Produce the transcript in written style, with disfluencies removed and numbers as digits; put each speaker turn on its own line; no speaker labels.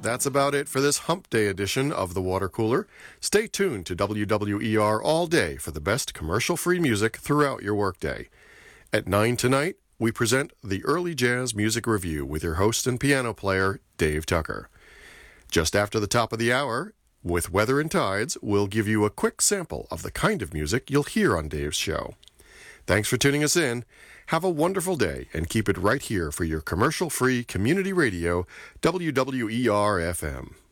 that's about it for this Hump Day edition of The Water Cooler. Stay tuned to WWER all day for the best commercial-free music throughout your workday. At 9 tonight, we present the Early Jazz Music Review with your host and piano player, Dave Tucker. Just after the top of the hour, with Weather and Tides, we'll give you a quick sample of the kind of music you'll hear on Dave's show. Thanks for tuning us in. Have a wonderful day and keep it right here for your commercial-free community radio, WWER-FM.